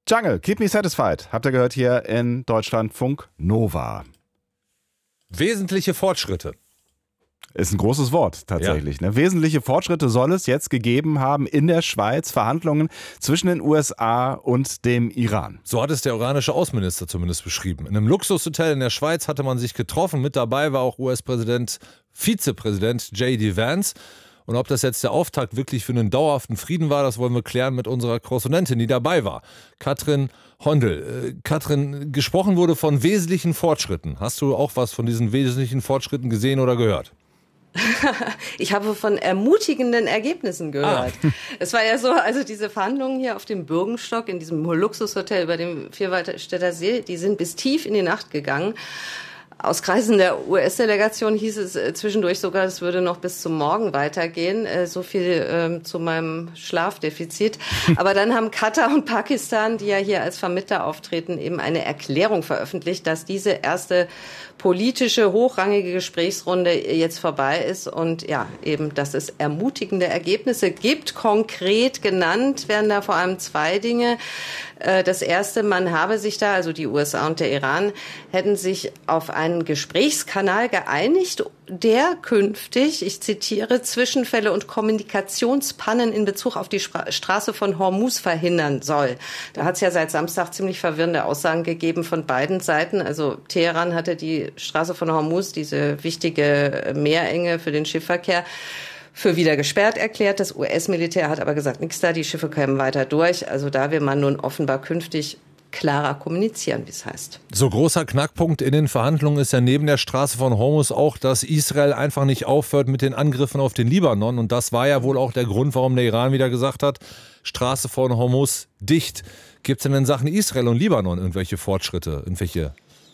Jungle, Keep Me Satisfied, habt ihr gehört hier in Deutschlandfunk Nova. Wesentliche Fortschritte. Ist ein großes Wort tatsächlich. Ja. Ne? Wesentliche Fortschritte soll es jetzt gegeben haben in der Schweiz. Verhandlungen zwischen den USA und dem Iran. So hat es der iranische Außenminister zumindest beschrieben. In einem Luxushotel in der Schweiz hatte man sich getroffen. Mit dabei war auch US-Vizepräsident J.D. Vance. Und ob das jetzt der Auftakt wirklich für einen dauerhaften Frieden war, das wollen wir klären mit unserer Korrespondentin, die dabei war. Katrin Hondel. Katrin, gesprochen wurde von wesentlichen Fortschritten. Hast du auch was von diesen wesentlichen Fortschritten gesehen oder gehört? Ich habe von ermutigenden Ergebnissen gehört. Es war ja so, also diese Verhandlungen hier auf dem Bürgenstock in diesem Luxushotel über dem Vierwaldstätter See, die sind bis tief in die Nacht gegangen. Aus Kreisen der US-Delegation hieß es zwischendurch sogar, es würde noch bis zum Morgen weitergehen. So viel zu meinem Schlafdefizit. Aber dann haben Katar und Pakistan, die ja hier als Vermittler auftreten, eben eine Erklärung veröffentlicht, dass diese erste politische, hochrangige Gesprächsrunde jetzt vorbei ist und ja, eben, dass es ermutigende Ergebnisse gibt. Konkret genannt werden da vor allem zwei Dinge. Das erste, man habe sich da, also die USA und der Iran, hätten sich auf einen Gesprächskanal geeinigt, der künftig, ich zitiere, Zwischenfälle und Kommunikationspannen in Bezug auf die Straße von Hormuz verhindern soll. Da hat es ja seit Samstag ziemlich verwirrende Aussagen gegeben von beiden Seiten. Also Teheran hatte die Straße von Hormuz, diese wichtige Meerenge für den Schiffsverkehr, für wieder gesperrt erklärt. Das US-Militär hat aber gesagt, nichts da, die Schiffe kämen weiter durch. Also da will man nun offenbar künftig klarer kommunizieren, wie es heißt. So großer Knackpunkt in den Verhandlungen ist ja neben der Straße von Hormuz auch, dass Israel einfach nicht aufhört mit den Angriffen auf den Libanon. Und das war ja wohl auch der Grund, warum der Iran wieder gesagt hat, Straße von Hormuz dicht. Gibt es denn in Sachen Israel und Libanon irgendwelche Fortschritte, irgendwelche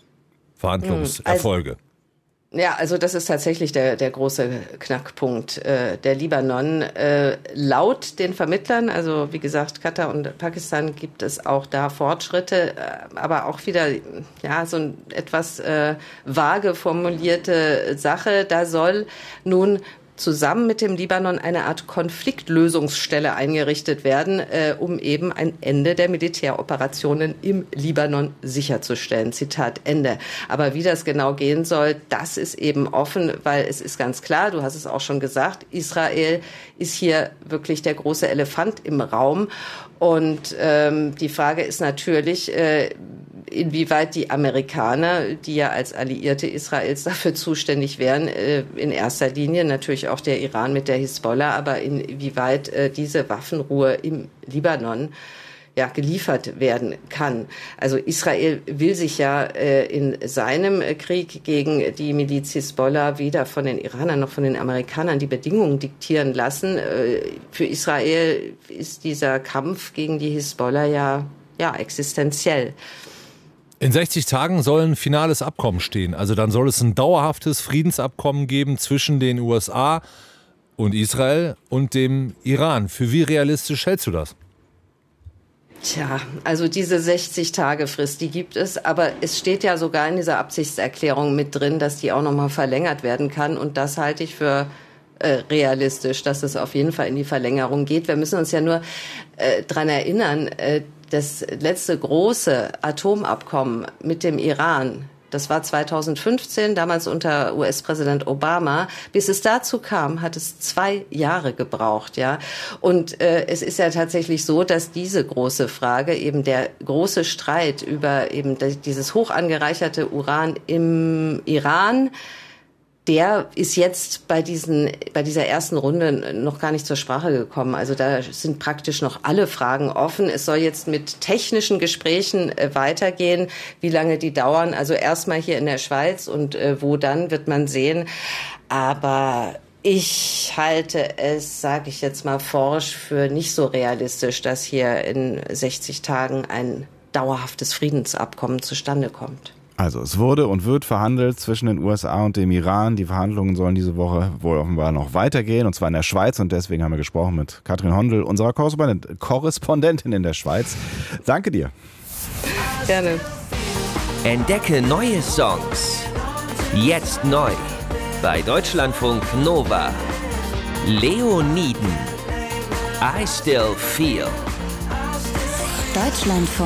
Verhandlungserfolge? Also das ist tatsächlich der große Knackpunkt. Der Libanon, laut den Vermittlern, also wie gesagt, Katar und Pakistan, gibt es auch da Fortschritte, aber auch wieder so ein etwas vage formulierte Sache. Da soll nun zusammen mit dem Libanon eine Art Konfliktlösungsstelle eingerichtet werden, um eben ein Ende der Militäroperationen im Libanon sicherzustellen. Zitat Ende. Aber wie das genau gehen soll, das ist eben offen, weil es ist ganz klar, du hast es auch schon gesagt, Israel ist hier wirklich der große Elefant im Raum. Und die Frage ist natürlich, inwieweit die Amerikaner, die ja als Alliierte Israels dafür zuständig wären, in erster Linie natürlich auch der Iran mit der Hisbollah, aber inwieweit diese Waffenruhe im Libanon geliefert werden kann. Also Israel will sich ja in seinem Krieg gegen die Miliz Hisbollah weder von den Iranern noch von den Amerikanern die Bedingungen diktieren lassen. Für Israel ist dieser Kampf gegen die Hisbollah ja existenziell. In 60 Tagen soll ein finales Abkommen stehen. Also dann soll es ein dauerhaftes Friedensabkommen geben zwischen den USA und Israel und dem Iran. Für wie realistisch hältst du das? Tja, also diese 60-Tage-Frist, die gibt es, aber es steht ja sogar in dieser Absichtserklärung mit drin, dass die auch nochmal verlängert werden kann und das halte ich für realistisch, dass es auf jeden Fall in die Verlängerung geht. Wir müssen uns ja nur dran erinnern, das letzte große Atomabkommen mit dem Iran, das war 2015, damals unter US-Präsident Obama. Bis es dazu kam, hat es 2 Jahre gebraucht, ja. Und es ist ja tatsächlich so, dass diese große Frage, eben der große Streit über eben dieses hoch angereicherte Uran im Iran, der ist jetzt bei dieser ersten Runde noch gar nicht zur Sprache gekommen. Also da sind praktisch noch alle Fragen offen. Es soll jetzt mit technischen Gesprächen weitergehen. Wie lange die dauern? Also erstmal hier in der Schweiz und wo dann, wird man sehen. Aber ich halte es, sage ich jetzt mal forsch, für nicht so realistisch, dass hier in 60 Tagen ein dauerhaftes Friedensabkommen zustande kommt. Also es wurde und wird verhandelt zwischen den USA und dem Iran. Die Verhandlungen sollen diese Woche wohl offenbar noch weitergehen, und zwar in der Schweiz. Und deswegen haben wir gesprochen mit Katrin Hondel, unserer Korrespondentin in der Schweiz. Danke dir. Gerne. Entdecke neue Songs. Jetzt neu bei Deutschlandfunk Nova. Leoniden. I Still Feel. Deutschlandfunk